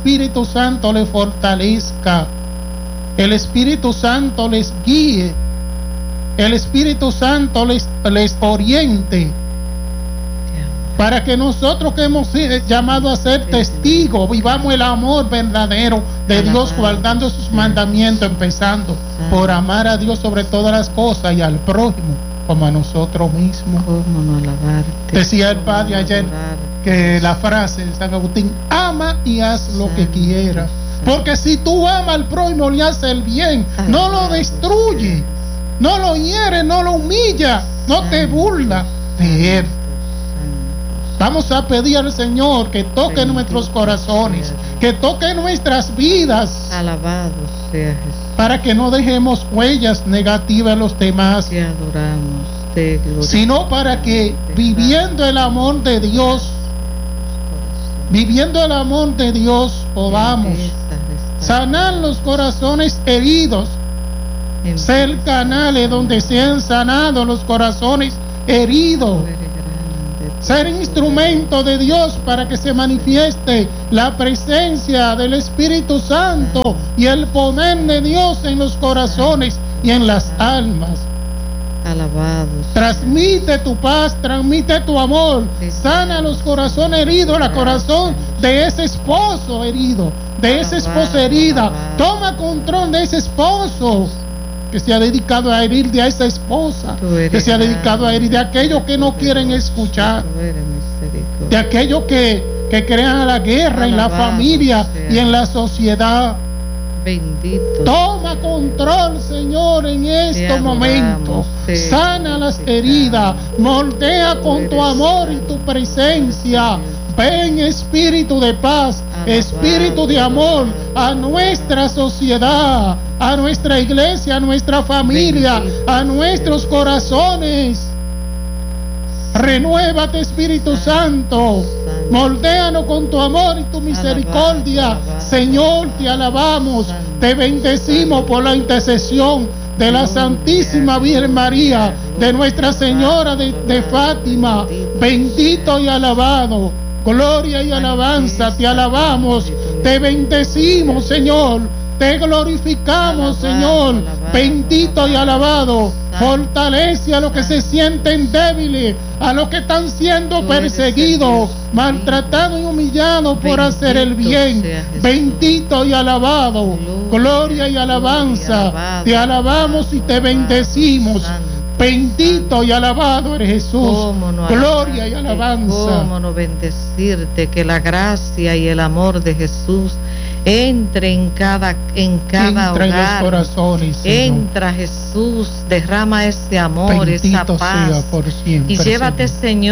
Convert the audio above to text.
Espíritu Santo les fortalezca, el Espíritu Santo les guíe, el Espíritu Santo les oriente, para que nosotros que hemos sido llamados a ser testigos, vivamos el amor verdadero de Dios, guardando sus mandamientos, empezando por amar a Dios sobre todas las cosas y al prójimo como a nosotros mismos. ¿Cómo no alabarte? Decía el Padre ayer que la frase de San Agustín: ama y haz lo que quieras, porque si tú amas al prójimo, le haces el bien, no lo destruye, no lo hiere, no lo humilla, no te burla de él. Vamos a pedir al Señor que toque nuestros corazones, que toque nuestras vidas. Alabado sea Jesús. Para que no dejemos huellas negativas en los demás. Te adoramos, te glorificamos. Sino para que viviendo el amor de Dios, podamos sanar los corazones heridos. Ser canales donde sean sanados los corazones heridos. Ser instrumento de Dios para que se manifieste la presencia del Espíritu Santo y el poder de Dios en los corazones y en las almas. Alabados. Transmite tu paz, transmite tu amor, sana los corazones heridos, el corazón de ese esposo herido, de esa esposa herida. Toma control de ese esposo que se ha dedicado a herir, de a esa esposa que se ha dedicado a herir, de aquellos que no quieren escuchar, de aquellos que crean la guerra en la familia y en la sociedad. Bendito. Toma control, Señor, en estos momentos. Sana las heridas, moldea con tu amor y tu presencia. Ven, Espíritu de paz, Espíritu de amor, a nuestra sociedad, a nuestra iglesia, a nuestra familia, a nuestros corazones. Renuévate, Espíritu Santo. Moldéanos con tu amor y tu misericordia. Señor, te alabamos, te bendecimos por la intercesión de la Santísima Virgen María, de Nuestra Señora de Fátima. Bendito y alabado. Gloria y alabanza, te alabamos, te bendecimos, Señor, te glorificamos, Señor, bendito y alabado. Fortalece a los que se sienten débiles, a los que están siendo perseguidos, maltratados y humillados por hacer el bien. Bendito y alabado. Gloria y alabanza, te alabamos y te bendecimos. Bendito y alabado eres Jesús. Gloria y alabanza. Cómo no bendecirte, que la gracia y el amor de Jesús entre en cada hogar. En los corazones, entra, Jesús, derrama ese amor, bendito esa paz. Sea por siempre, y llévate, Señor,